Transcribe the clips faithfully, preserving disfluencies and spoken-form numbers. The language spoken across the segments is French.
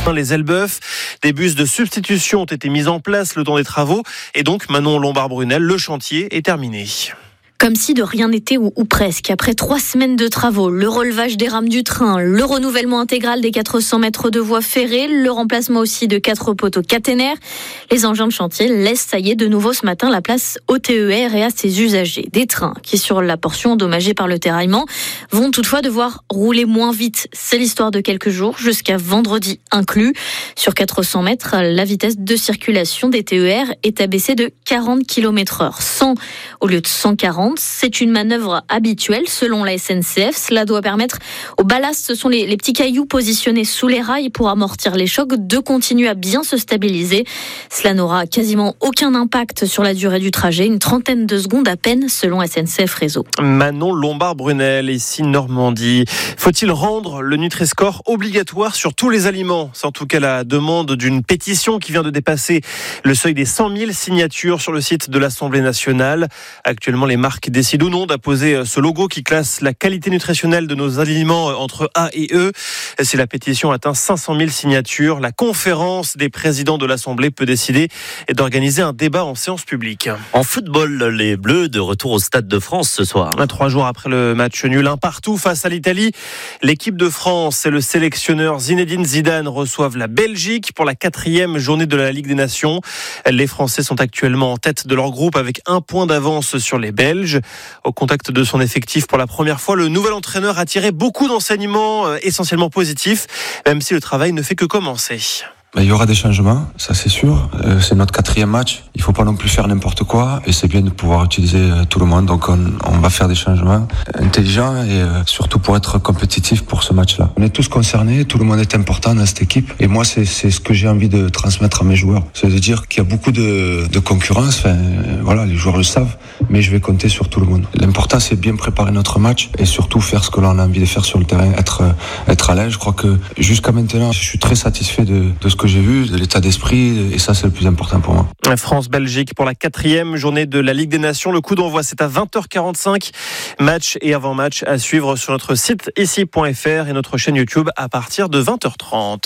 Les Elbeuf, des bus de substitution ont été mis en place le temps des travaux et donc Manon Lombard-Brunel, le chantier est terminé. Comme si de rien n'était ou, ou presque. Après trois semaines de travaux, le relevage des rames du train, le renouvellement intégral des quatre cents mètres de voies ferrées, le remplacement aussi de quatre poteaux caténaires, les engins de chantier laissent, ça y est, de nouveau ce matin la place au T E R et à ses usagers. Des trains qui, sur la portion endommagée par le terraillement, vont toutefois devoir rouler moins vite. C'est l'histoire de quelques jours, jusqu'à vendredi inclus. Sur quatre cents mètres, la vitesse de circulation des T E R est abaissée de quarante kilomètres heure. cent au lieu de cent quarante. C'est une manœuvre habituelle selon la S N C F. Cela doit permettre au ballast, ce sont les, les petits cailloux positionnés sous les rails pour amortir les chocs, de continuer à bien se stabiliser. Cela n'aura quasiment aucun impact sur la durée du trajet, une trentaine de secondes à peine selon S N C F Réseau. Manon Lombard-Brunel, ici Normandie. Faut-il rendre le Nutri-Score obligatoire sur tous les aliments ? C'est en tout cas la demande d'une pétition qui vient de dépasser le seuil des cent mille signatures sur le site de l'Assemblée nationale. Actuellement, les marques décident ou non d'apposer ce logo qui classe la qualité nutritionnelle de nos aliments entre A et E. Si la pétition atteint cinq cent mille signatures, la conférence des présidents de l'Assemblée peut décider d'organiser un débat en séance publique. En football, les Bleus de retour au Stade de France ce soir. Trois jours après le match nul un partout face à l'Italie, l'équipe de France et le sélectionneur Zinedine Zidane reçoivent la Belgique pour la quatrième journée de la Ligue des Nations. Les Français sont actuellement en tête de leur groupe avec un point d'avance sur les Belges. Au contact de son effectif pour la première fois, le nouvel entraîneur a tiré beaucoup d'enseignements euh, essentiellement positifs, même si le travail ne fait que commencer. Il y aura des changements, ça c'est sûr. Euh, c'est notre quatrième match. Il faut pas non plus faire n'importe quoi et c'est bien de pouvoir utiliser euh, tout le monde. Donc on, on va faire des changements intelligents et euh, surtout pour être compétitif pour ce match-là. On est tous concernés, tout le monde est important dans cette équipe et moi c'est, c'est ce que j'ai envie de transmettre à mes joueurs. C'est de dire qu'il y a beaucoup de, de concurrence. Enfin, euh, voilà, les joueurs le savent, mais je vais compter sur tout le monde. L'important c'est bien préparer notre match et surtout faire ce que l'on a envie de faire sur le terrain, être euh, être à l'aise. Je crois que jusqu'à maintenant, je suis très satisfait de, de ce que j'ai vu, de l'état d'esprit, et ça c'est le plus important pour moi. France-Belgique pour la quatrième journée de la Ligue des Nations. Le coup d'envoi c'est à vingt heures quarante-cinq. Match et avant-match à suivre sur notre site ici point f r et notre chaîne YouTube à partir de vingt heures trente.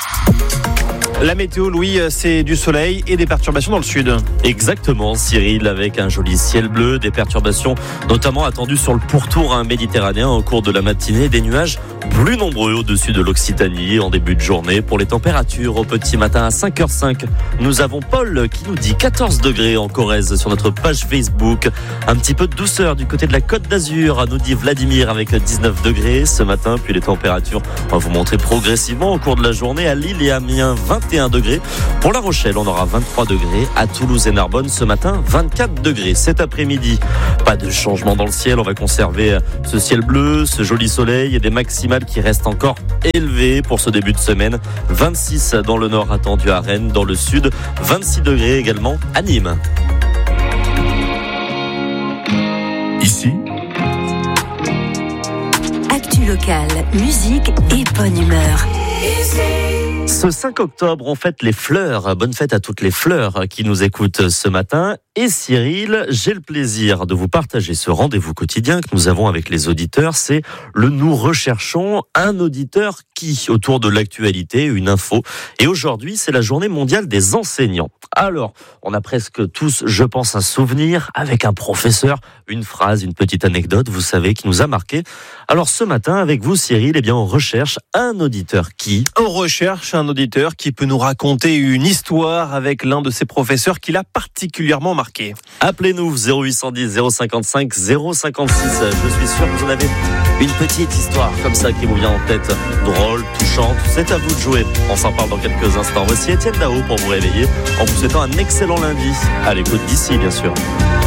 La météo, Louis, c'est du soleil et des perturbations dans le sud. Exactement, Cyril, avec un joli ciel bleu, des perturbations notamment attendues sur le pourtour hein, méditerranéen au cours de la matinée, des nuages plus nombreux au-dessus de l'Occitanie en début de journée. Pour les températures, au petit matin à cinq heures cinq, nous avons Paul qui nous dit quatorze degrés en Corrèze sur notre page Facebook. Un petit peu de douceur du côté de la Côte d'Azur, nous dit Vladimir avec dix-neuf degrés ce matin. Puis les températures vont vous montrer progressivement au cours de la journée à Lille et à Amiens, vingt et un degrés. Pour La Rochelle, on aura vingt-trois degrés. À Toulouse et Narbonne, ce matin, vingt-quatre degrés. Cet après-midi, pas de changement dans le ciel. On va conserver ce ciel bleu, ce joli soleil et des maximales qui restent encore élevées pour ce début de semaine. vingt-six dans le nord attendu à Rennes, dans le sud, vingt-six degrés également à Nîmes. Ici, actu locale, musique et bonne humeur. Ce cinq octobre, on fête les fleurs. Bonne fête à toutes les fleurs qui nous écoutent ce matin. Et Cyril, j'ai le plaisir de vous partager ce rendez-vous quotidien que nous avons avec les auditeurs. C'est le Nous recherchons un auditeur qui, autour de l'actualité, une info. Et aujourd'hui, c'est la journée mondiale des enseignants. Alors, on a presque tous, je pense, un souvenir avec un professeur, une phrase, une petite anecdote, vous savez, qui nous a marqué. Alors ce matin, avec vous, Cyril, eh bien, on recherche un auditeur qui... On recherche un auditeur qui peut nous raconter une histoire avec l'un de ses professeurs qui l'a particulièrement marqué. Appelez-nous zéro huit cent dix zéro cinquante-cinq zéro cinquante-six. Je suis sûr que vous en avez une petite histoire comme ça qui vous vient en tête. Drôle, touchante, c'est à vous de jouer. On s'en parle dans quelques instants. Voici Étienne Dao pour vous réveiller en vous souhaitant un excellent lundi. À l'écoute d'ici, bien sûr.